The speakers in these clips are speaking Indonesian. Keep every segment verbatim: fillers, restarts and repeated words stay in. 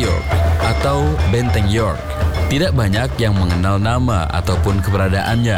York atau Benteng York. Tidak banyak yang mengenal nama ataupun keberadaannya.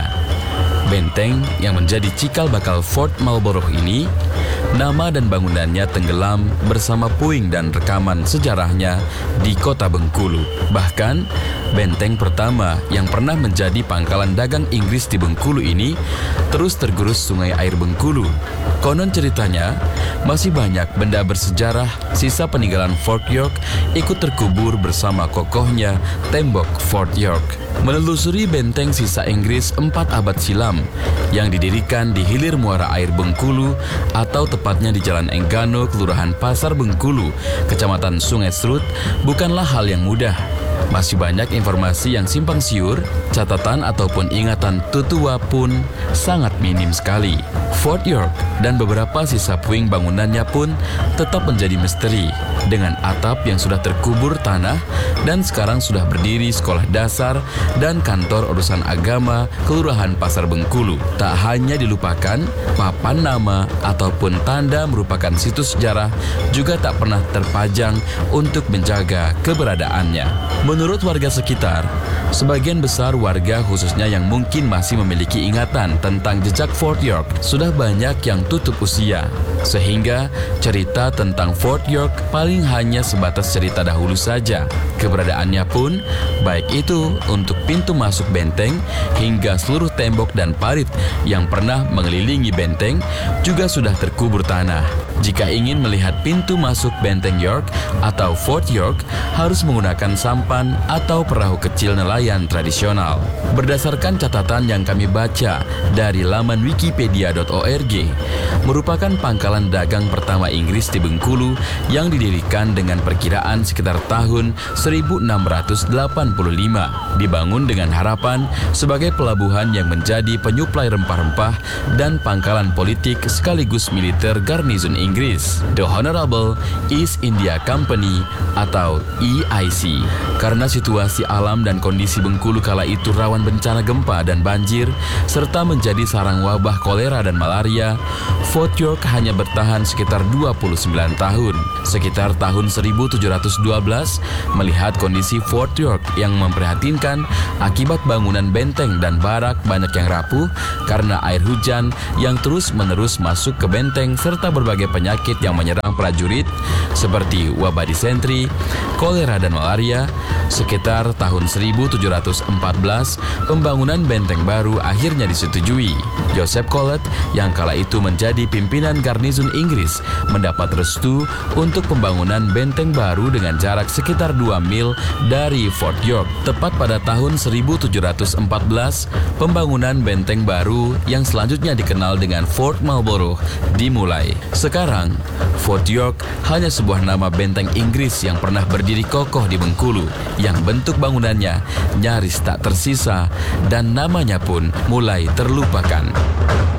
Benteng yang menjadi cikal bakal Fort Marlborough ini, nama dan bangunannya tenggelam bersama puing dan rekaman sejarahnya di kota Bengkulu. Bahkan, benteng pertama yang pernah menjadi pangkalan dagang Inggris di Bengkulu ini terus tergerus sungai air Bengkulu. Konon ceritanya, masih banyak benda bersejarah sisa peninggalan Fort York ikut terkubur bersama kokohnya tembok Fort York. Menelusuri benteng sisa Inggris empat abad silam yang didirikan di hilir muara air Bengkulu atau tepatnya di Jalan Enggano, Kelurahan Pasar Bengkulu, Kecamatan Sungai Serut, bukanlah hal yang mudah. Masih banyak informasi yang simpang siur, catatan ataupun ingatan tutua pun sangat minim sekali. Fort York dan beberapa sisa puing bangunannya pun tetap menjadi misteri, dengan atap yang sudah terkubur tanah dan sekarang sudah berdiri sekolah dasar dan kantor urusan agama Kelurahan Pasar Bengkulu. Tak hanya dilupakan, papan nama ataupun tanda merupakan situs sejarah juga tak pernah terpajang untuk menjaga keberadaannya. Menurut warga sekitar, sebagian besar warga khususnya yang mungkin masih memiliki ingatan tentang jejak Fort York sudah banyak yang tutup usia, sehingga cerita tentang Fort York paling hanya sebatas cerita dahulu saja. Keberadaannya pun, baik itu untuk pintu masuk benteng hingga seluruh tembok dan parit yang pernah mengelilingi benteng juga sudah terkubur tanah. Jika ingin melihat pintu masuk benteng York atau Fort York, harus menggunakan sampan atau perahu kecil nelayan tradisional. Berdasarkan catatan yang kami baca dari laman wikipedia dot org, merupakan pangkalan dagang pertama Inggris di Bengkulu yang didirikan dengan perkiraan sekitar tahun seribu enam ratus delapan puluh lima. Dibangun dengan harapan sebagai pelabuhan yang menjadi penyuplai rempah-rempah dan pangkalan politik sekaligus militer garnizon Inggris, The Honorable East India Company atau E I C. Karena situasi alam dan kondisi Bengkulu kala itu rawan bencana gempa dan banjir, serta menjadi sarang wabah kolera dan malaria, Fort York hanya bertahan sekitar dua puluh sembilan tahun. Sekitar tahun seribu tujuh ratus dua belas, melihat kondisi Fort York yang memprihatinkan akibat bangunan benteng dan barak banyak yang rapuh karena air hujan yang terus-menerus masuk ke benteng serta berbagai penyakit yang menyerang prajurit seperti wabah disentri, kolera dan malaria. Sekitar tahun seribu tujuh ratus empat belas, pembangunan benteng baru akhirnya disetujui. Joseph Collet yang kala itu menjadi pimpinan garnizon Inggris mendapat restu untuk pembangunan benteng baru dengan jarak sekitar dua mil dari Fort York. Tepat pada tahun seribu tujuh ratus empat belas, pembangunan benteng baru yang selanjutnya dikenal dengan Fort Marlborough dimulai. Sekarang, Fort York hanya sebuah nama benteng Inggris yang pernah berdiri kokoh di Bengkulu, yang bentuk bangunannya nyaris tak tersisa dan namanya pun mulai terlupakan.